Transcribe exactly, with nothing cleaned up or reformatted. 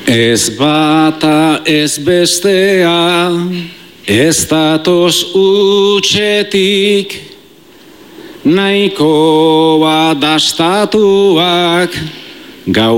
Ez bata ez bestea, ez datoz utxetik, nahikoa dastatuak, gau